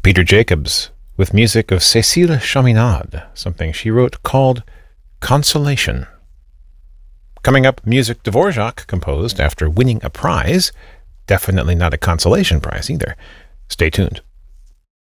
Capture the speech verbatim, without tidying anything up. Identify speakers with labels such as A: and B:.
A: Peter Jacobs with music of Cécile Chaminade, something she wrote called Consolation. Coming up, music Dvorak composed after winning a prize, definitely not a consolation prize either. Stay tuned.